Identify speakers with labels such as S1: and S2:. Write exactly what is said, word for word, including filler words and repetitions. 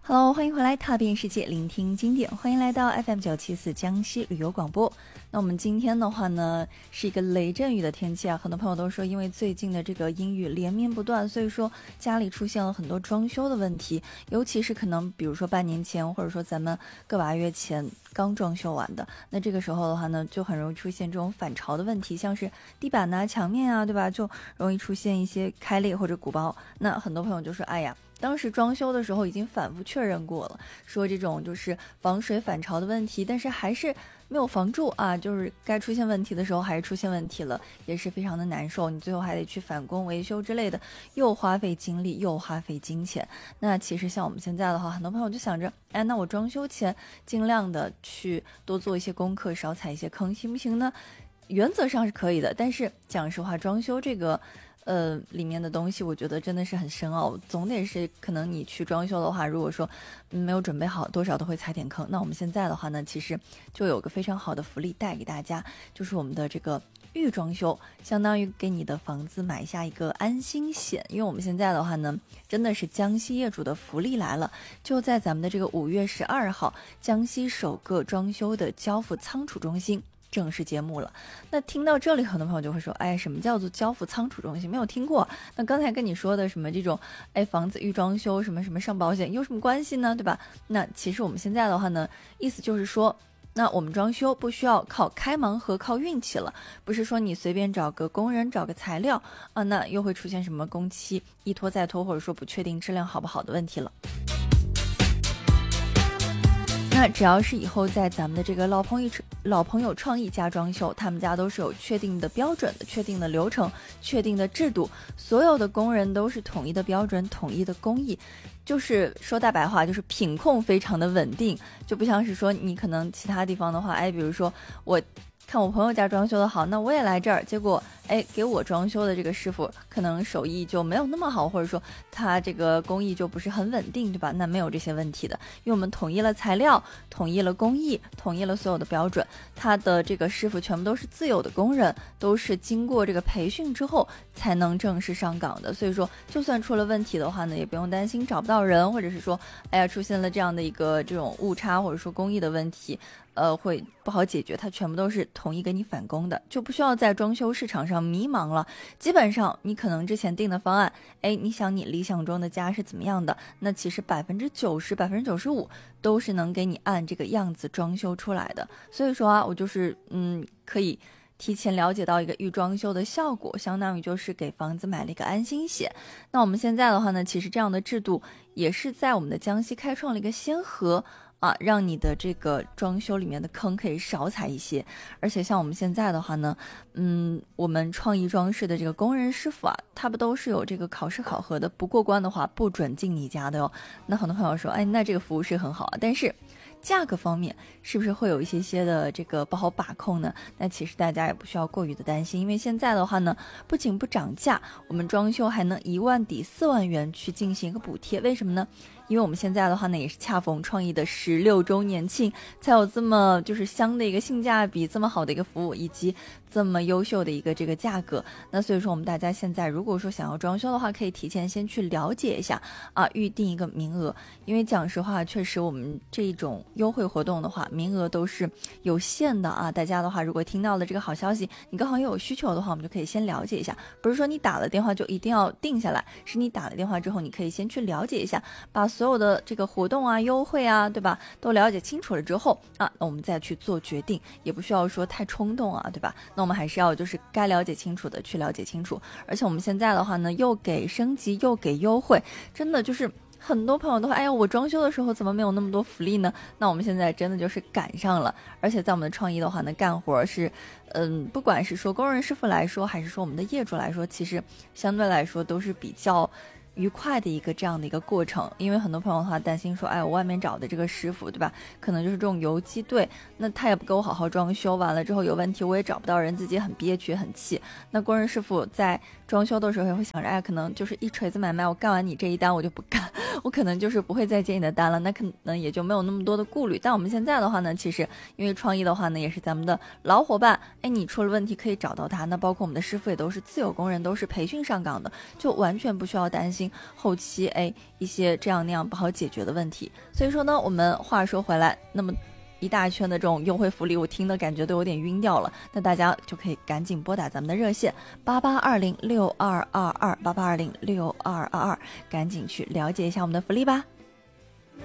S1: Hello， 欢迎回来踏遍世界，聆听经典，欢迎来到 F M 九七四江西旅游广播。那我们今天的话呢，是一个雷阵雨的天气啊，很多朋友都说因为最近的这个阴雨连绵不断，所以说家里出现了很多装修的问题，尤其是可能比如说半年前或者说咱们个把月前刚装修完的，那这个时候的话呢，就很容易出现这种反潮的问题，像是地板啊、墙面啊，对吧，就容易出现一些开裂或者鼓包。那很多朋友就说，哎呀，当时装修的时候已经反复确认过了，说这种就是防水反潮的问题，但是还是没有防住啊，就是该出现问题的时候还是出现问题了，也是非常的难受，你最后还得去返工维修之类的，又花费精力又花费金钱。那其实像我们现在的话，很多朋友就想着，哎，那我装修前尽量的去多做一些功课，少踩一些坑，行不行呢？原则上是可以的，但是讲实话，装修这个呃，里面的东西我觉得真的是很深奥，总得是可能你去装修的话，如果说、嗯、没有准备好，多少都会踩点坑。那我们现在的话呢，其实就有个非常好的福利带给大家，就是我们的这个预装修，相当于给你的房子买下一个安心险。因为我们现在的话呢，真的是江西业主的福利来了，就在咱们的这个五月十二号，江西首个装修的交付仓储中心正式揭幕了。那听到这里，很多朋友就会说，哎，什么叫做交付仓储中心？没有听过。那刚才跟你说的什么这种，哎，房子预装修什么什么上保险有什么关系呢？对吧？那其实我们现在的话呢，意思就是说，那我们装修不需要靠开盲盒、靠运气了，不是说你随便找个工人、找个材料啊，那又会出现什么工期一拖再拖，或者说不确定质量好不好的问题了。那只要是以后在咱们的这个老朋友老朋友创意家装修，他们家都是有确定的标准的、确定的流程、确定的制度，所有的工人都是统一的标准、统一的工艺，就是说大白话，就是品控非常的稳定，就不像是说你可能其他地方的话，哎，比如说我看我朋友家装修的好，那我也来这儿，结果哎，给我装修的这个师傅可能手艺就没有那么好，或者说他这个工艺就不是很稳定，对吧？那没有这些问题的，因为我们统一了材料，统一了工艺，统一了所有的标准，他的这个师傅全部都是自有的工人，都是经过这个培训之后才能正式上岗的，所以说就算出了问题的话呢，也不用担心找不到人，或者是说哎呀出现了这样的一个这种误差，或者说工艺的问题呃，会不好解决，它全部都是统一给你返工的，就不需要在装修市场上迷茫了。基本上你可能之前定的方案，哎，你想你理想中的家是怎么样的，那其实百分之九十、百分之九十五都是能给你按这个样子装修出来的。所以说啊，我就是嗯，可以提前了解到一个预装修的效果，相当于就是给房子买了一个安心险。那我们现在的话呢，其实这样的制度也是在我们的江西开创了一个先河。啊，让你的这个装修里面的坑可以少踩一些，而且像我们现在的话呢，嗯，我们创意装饰的这个工人师傅啊，他不都是有这个考试考核的，不过关的话不准进你家的哟。那很多朋友说，哎，那这个服务是很好啊，但是价格方面是不是会有一些些的这个不好把控呢？那其实大家也不需要过于的担心，因为现在的话呢，不仅不涨价，我们装修还能一万抵四万元去进行一个补贴，为什么呢？因为我们现在的话呢，也是恰逢创意的十六周年庆，才有这么就是香的一个性价比，这么好的一个服务，以及这么优秀的一个这个价格。那所以说我们大家现在如果说想要装修的话，可以提前先去了解一下啊，预定一个名额。因为讲实话，确实我们这种优惠活动的话，名额都是有限的啊。大家的话，如果听到了这个好消息，你刚好又有需求的话，我们就可以先了解一下，不是说你打了电话就一定要定下来，是你打了电话之后，你可以先去了解一下，把所有的这个活动啊、优惠啊，对吧，都了解清楚了之后啊，那我们再去做决定，也不需要说太冲动啊，对吧？那我们还是要就是该了解清楚的去了解清楚。而且我们现在的话呢，又给升级又给优惠，真的就是很多朋友都说，哎呀，我装修的时候怎么没有那么多福利呢？那我们现在真的就是赶上了。而且在我们的创意的话呢，干活是嗯，不管是说工人师傅来说，还是说我们的业主来说，其实相对来说都是比较愉快的一个这样的一个过程。因为很多朋友的话担心说，哎，我外面找的这个师傅，对吧，可能就是这种游击队，那他也不给我好好装修，完了之后有问题我也找不到人，自己很憋屈很气。那工人师傅在装修的时候也会想着，哎，可能就是一锤子买卖，我干完你这一单我就不干，我可能就是不会再接你的单了，那可能也就没有那么多的顾虑。但我们现在的话呢，其实因为创意的话呢，也是咱们的老伙伴，哎，你出了问题可以找到他，那包括我们的师傅也都是自有工人，都是培训上岗的，就完全不需要担心后期哎一些这样那样不好解决的问题。所以说呢，我们话说回来，那么一大圈的这种优惠福利，我听的感觉都有点晕掉了。那大家就可以赶紧拨打咱们的热线八八二零六二二二八八二零六二二二，赶紧去了解一下我们的福利吧。